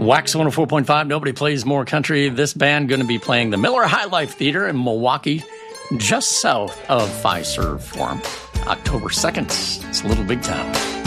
Wax 104.5, nobody plays more country. This band going to be playing the Miller High Life Theater in Milwaukee, just south of Fiserv Forum. October 2nd. It's Little Big Town.